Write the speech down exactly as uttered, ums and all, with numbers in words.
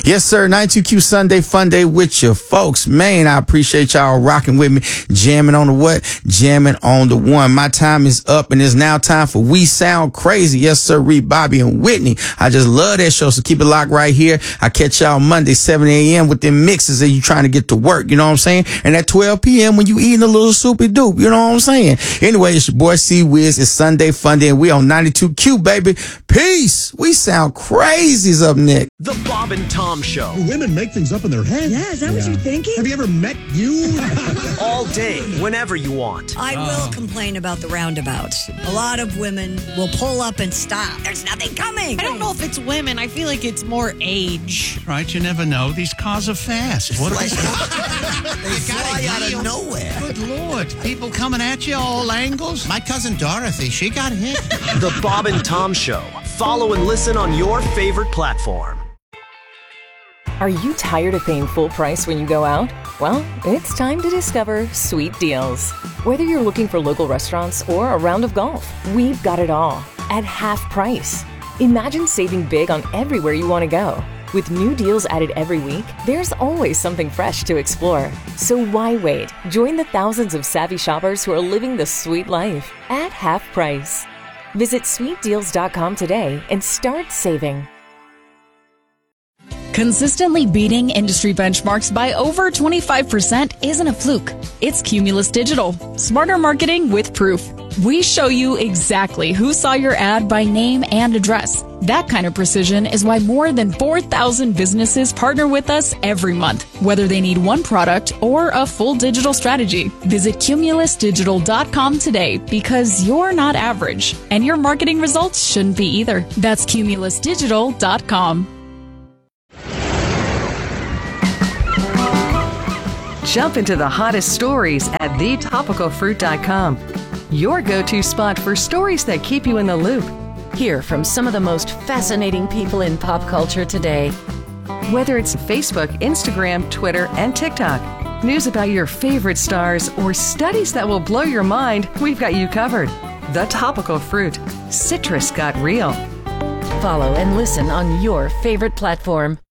Yes, sir. ninety-two Q Sunday Fun Day with you folks. Man, I appreciate y'all rocking with me, jamming on the what? Jamming on the one. My time is up, and it's now time for We Sound Crazy. Yes, sir. Reed, Bobby, and Whitney. I just love that show, so keep it locked right here. I catch y'all Monday, seven a.m. with them mixes that you trying to get to work. You know what I'm saying? And at twelve p.m. when you eating a little soupy doop. You know what I'm saying? Anyway, it's your boy C Wiz. It's Sunday Fun Day, and we on ninety-two Q, baby. Peace. We Sound Crazy's up next. The Bob and Tom Show. Do women make things up in their head? Yeah, is that yeah. what you're thinking? Have you ever met you? All day, whenever you want. I oh. will complain about the roundabouts. A lot of women will pull up and stop. There's nothing coming. I don't know if it's women. I feel like it's more age. Right, you never know. These cars are fast. What they fly out of nowhere. Good Lord. People coming at you all angles. My cousin Dorothy, she got hit. The Bob and Tom Show. Follow and listen on your favorite platform. Are you tired of paying full price when you go out? Well, it's time to discover Sweet Deals. Whether you're looking for local restaurants or a round of golf, we've got it all at half price. Imagine saving big on everywhere you want to go. With new deals added every week, there's always something fresh to explore. So why wait? Join the thousands of savvy shoppers who are living the sweet life at half price. Visit sweet deals dot com today and start saving. Consistently beating industry benchmarks by over twenty-five percent isn't a fluke. It's Cumulus Digital. Smarter marketing with proof. We show you exactly who saw your ad by name and address. That kind of precision is why more than four thousand businesses partner with us every month, whether they need one product or a full digital strategy. Visit cumulus digital dot com today because you're not average, and your marketing results shouldn't be either. That's cumulus digital dot com. Jump into the hottest stories at the topical fruit dot com. Your go-to spot for stories that keep you in the loop. Hear from some of the most fascinating people in pop culture today. Whether it's Facebook, Instagram, Twitter, and TikTok, news about your favorite stars, or studies that will blow your mind, we've got you covered. The Topical Fruit. Citrus got real. Follow and listen on your favorite platform.